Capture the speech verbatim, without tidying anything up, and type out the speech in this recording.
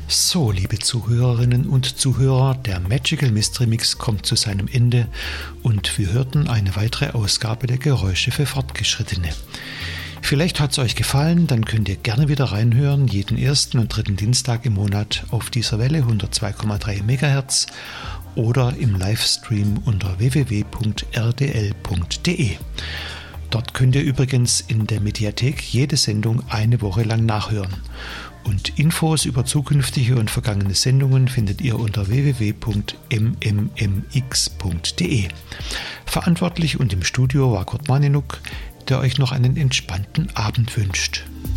So, liebe Zuhörerinnen und Zuhörer, der Magical Mystery Mix kommt zu seinem Ende und wir hörten eine weitere Ausgabe der Geräusche für Fortgeschrittene. Vielleicht hat es euch gefallen, dann könnt ihr gerne wieder reinhören, jeden ersten und dritten Dienstag im Monat auf dieser Welle hundertzwei Komma drei Megahertz oder im Livestream unter w w w punkt r d l punkt d e. Dort könnt ihr übrigens in der Mediathek jede Sendung eine Woche lang nachhören. Und Infos über zukünftige und vergangene Sendungen findet ihr unter w w w punkt m m m x punkt d e. Verantwortlich und im Studio war Kurt Maninuk, der euch noch einen entspannten Abend wünscht.